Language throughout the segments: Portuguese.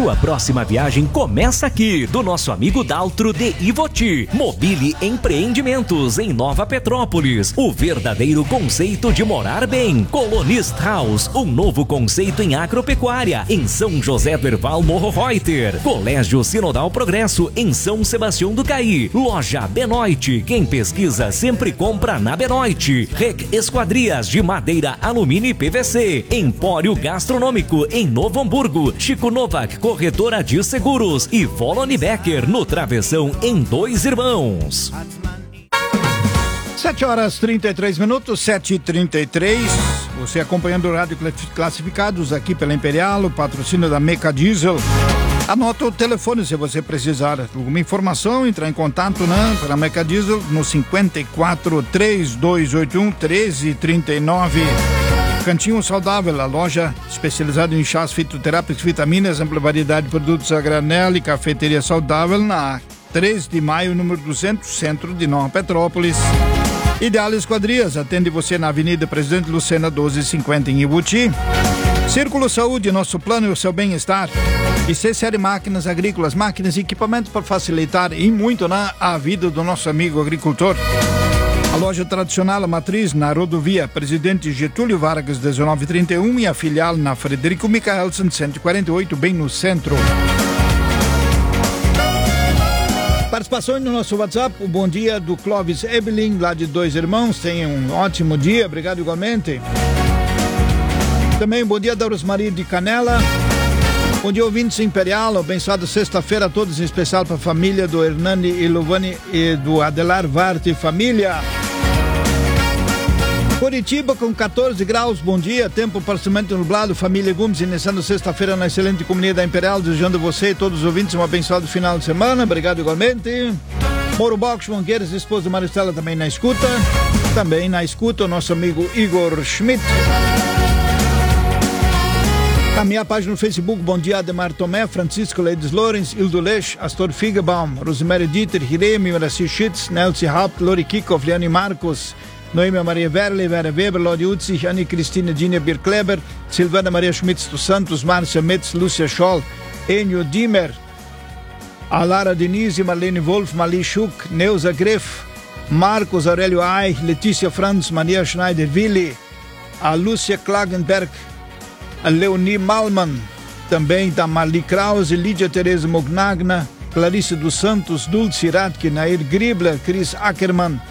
Sua próxima viagem começa aqui, do nosso amigo Daltro de Ivoti. Mobile Empreendimentos em Nova Petrópolis. O verdadeiro conceito de morar bem. Colonist House, um novo conceito em agropecuária, em São José do Herval, Morro Reuter. Colégio Sinodal Progresso, em São Sebastião do Caí. Loja Benoit, quem pesquisa sempre compra na Benoit. Rec Esquadrias de madeira, alumínio e PVC. Empório Gastronômico em Novo Hamburgo. Chico Novak, corretora de seguros. E Volone Becker, no Travessão, em Dois Irmãos. 7h33, 7h33. Você acompanhando o Rádio Classificados aqui pela Imperial, o patrocínio da Meca Diesel. Anota o telefone se você precisar de alguma informação, entrar em contato, né, pela Meca Diesel no 54 3281 1339. Cantinho Saudável, a loja especializada em chás fitoterápicos, vitaminas, ampla variedade de produtos a granel e cafeteria saudável na 3 de maio, número 200, centro de Nova Petrópolis. Ideal Esquadrias, atende você na Avenida Presidente Lucena 1250 em Ibuti. Círculo Saúde, nosso plano e o seu bem-estar. E C-Série Máquinas Agrícolas, máquinas e equipamentos para facilitar e muito a vida do nosso amigo agricultor. A loja tradicional, a matriz, na rodovia Presidente Getúlio Vargas 1931 e a filial na Frederico Michaelsen 148, bem no centro. Participações no nosso WhatsApp, o bom dia do Clóvis Ebelin, lá de Dois Irmãos. Tenha um ótimo dia, obrigado igualmente. Também bom dia da Rosmaria de Canela. Bom dia, ouvintes Imperial, abençoada sexta-feira a todos, em especial para a família do Hernani e Lovani e do Adelar Varte e família. Curitiba com 14 graus, bom dia, tempo parcialmente nublado, família Gomes, iniciando sexta-feira na excelente comunidade da Imperial, desejando você e todos os ouvintes um abençoado final de semana, obrigado igualmente. Moro Box, Mangueiras, esposa Maristela também na escuta, o nosso amigo Igor Schmidt. A minha página no Facebook, bom dia Ademar Tomé, Francisco Leides Lorenz, Ildo Lech, Astor Figebaum, Rosemary Dieter, Hiremi, Horaci Schitz, Nelson Haupt, Lori Kikoff, Liane Marcos, Noemia Maria Verle, Vera Weber, Lodi Utzich, Anne Cristina Dina Birkleber, Silvana Maria Schmitz dos Santos, Márcia Metz, Lúcia Scholl, Enio Dimmer, a Lara Denise, Marlene Wolf, Mali Schuck, Neuza Greff, Marcos Aurélio Eich, Letícia Franz, Maria Schneider-Willi, a Lúcia Klagenberg, a Leonie Malman, também da Marli Krause, Lídia Teresa Mognagna, Clarice dos Santos, Dulce Radke, Nair Gribler, Chris Ackermann,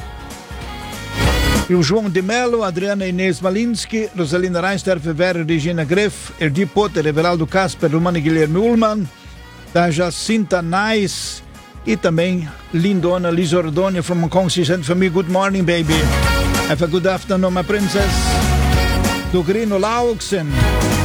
e o João de Mello, Adriana Inês Malinski, Rosalina Reinsterfer, Vera Regina Greff, Erdi Potter, Everaldo Casper, Romano Guilherme Ullmann, da Jacinta Nais e também Lindona Lizordonia from Hong Kong. She said for me, good morning baby. Have a good afternoon my princess. Do Grino Lauksen.